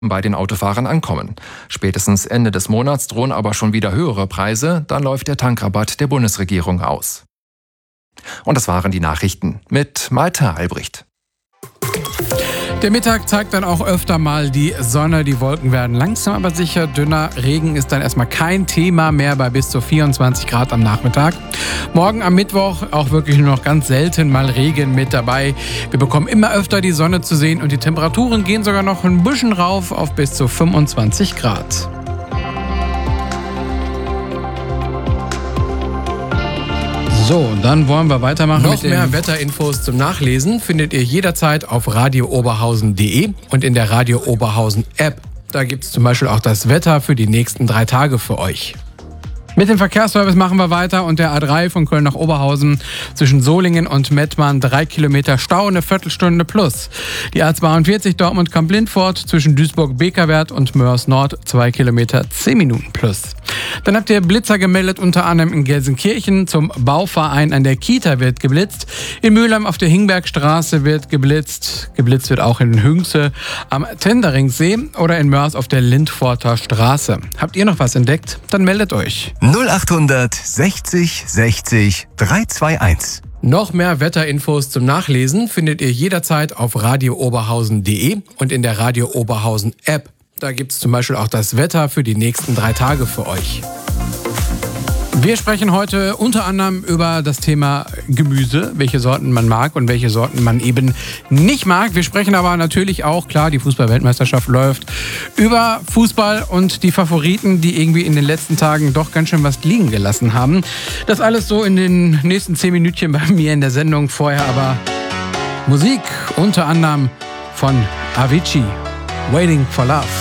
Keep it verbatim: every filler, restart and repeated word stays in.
bei den Autofahrern ankommen. Spätestens Ende des Monats drohen aber schon wieder höhere Preise, dann läuft der Tankrabatt der Bundesregierung aus. Und das waren die Nachrichten mit Malte Albrecht. Der Mittag zeigt dann auch öfter mal die Sonne. Die Wolken werden langsam aber sicher dünner. Regen ist dann erstmal kein Thema mehr bei bis zu vierundzwanzig Grad am Nachmittag. Morgen am Mittwoch auch wirklich nur noch ganz selten mal Regen mit dabei. Wir bekommen immer öfter die Sonne zu sehen und die Temperaturen gehen sogar noch ein bisschen rauf auf bis zu fünfundzwanzig Grad. So, dann wollen wir weitermachen. Noch mehr Wetterinfos zum Nachlesen findet ihr jederzeit auf radio oberhausen punkt de und in der Radio Oberhausen App. Da gibt es zum Beispiel auch das Wetter für die nächsten drei Tage für euch. Mit dem Verkehrsservice machen wir weiter und der A drei von Köln nach Oberhausen zwischen Solingen und Mettmann drei Kilometer Stau, eine Viertelstunde plus. Die A zweiundvierzig Dortmund-Kamp-Lindfort zwischen Duisburg-Bekerwert und Mörs Nord zwei Kilometer zehn Minuten plus. Dann habt ihr Blitzer gemeldet, unter anderem in Gelsenkirchen. Zum Bauverein an der Kita wird geblitzt. In Mülheim auf der Hingbergstraße wird geblitzt. Geblitzt wird auch in Hünxe am Tenderingsee oder in Mörs auf der Lindforter Straße. Habt ihr noch was entdeckt? Dann meldet euch. null achthundert sechzig sechzig dreihundertzweiundundzwanzig. Noch mehr Wetterinfos zum Nachlesen findet ihr jederzeit auf radio oberhausen punkt de und in der Radio Oberhausen App. Da gibt es zum Beispiel auch das Wetter für die nächsten drei Tage für euch. Wir sprechen heute unter anderem über das Thema Gemüse, welche Sorten man mag und welche Sorten man eben nicht mag. Wir sprechen aber natürlich auch, klar, die Fußball-Weltmeisterschaft läuft, über Fußball und die Favoriten, die irgendwie in den letzten Tagen doch ganz schön was liegen gelassen haben. Das alles so in den nächsten zehn Minütchen bei mir in der Sendung. Vorher aber Musik, unter anderem von Avicii, Waiting for Love.